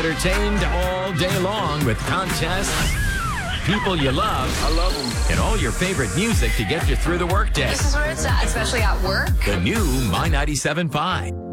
entertained all day long with contests, people you love. I love them. And all your favorite music to get you through the workday. This is where it's at, especially at work. The new My 97.5.